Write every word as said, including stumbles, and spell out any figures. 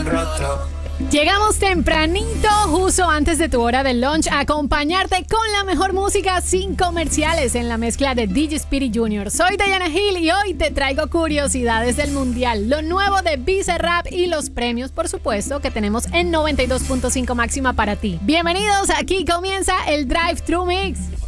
roto. Llegamos tempranito, justo antes de tu hora de lunch, a acompañarte con la mejor música sin comerciales en la mezcla de D J Speedy junior Soy Diana Hill y hoy te traigo curiosidades del mundial, lo nuevo de Bizarrap y los premios, por supuesto, que tenemos en noventa y dos punto cinco máxima para ti. Bienvenidos, aquí comienza el Drive Thru Mix.